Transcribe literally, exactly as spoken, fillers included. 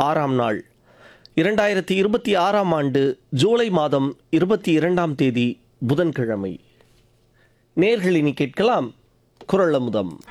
ஆறாம் நாள் இரண்டாயிரத்தி இருபத்தி ஆறாம் ஆண்டு ஜூலை மாதம் இருபத்தி இரண்டாம் தேதி புதன்கிழமை. நேயர்கள் இனி கேட்கலாம் குரல் அமுதம்.